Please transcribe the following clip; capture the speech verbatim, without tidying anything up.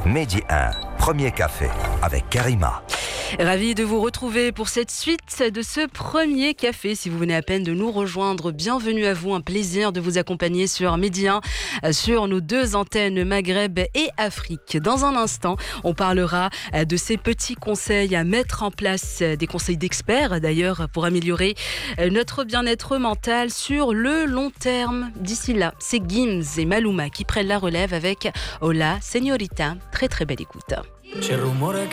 Medi un, premier café avec Karima. Ravi de vous retrouver pour cette suite de ce premier café. Si vous venez à peine de nous rejoindre, bienvenue à vous. Un plaisir de vous accompagner sur Medi un, sur nos deux antennes Maghreb et Afrique. Dans un instant, on parlera de ces petits conseils à mettre en place, des conseils d'experts d'ailleurs, pour améliorer notre bien-être mental sur le long terme. D'ici là, c'est Gims et Maluma qui prennent la relève avec Hola Señorita. Très très belle écoute. C'è il rumore